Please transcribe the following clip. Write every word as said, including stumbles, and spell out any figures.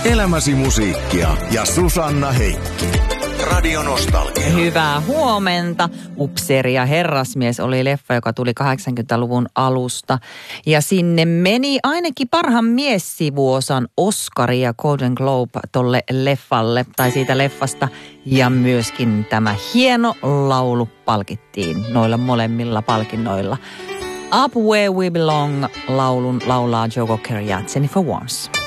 Elämäsi musiikkia ja Susanna Heikki. Radio Nostalgia. Hyvää huomenta. Upseeri ja herrasmies oli leffa, joka tuli kahdeksankymmentäluvun alusta. Ja sinne meni ainakin parhaan miessivuosan Oscari ja Golden Globe tolle leffalle, tai siitä leffasta. Ja myöskin tämä hieno laulu palkittiin noilla molemmilla palkinnoilla. Up Where We Belong -laulun laulaa Joe Cocker ja Jennifer Warnes.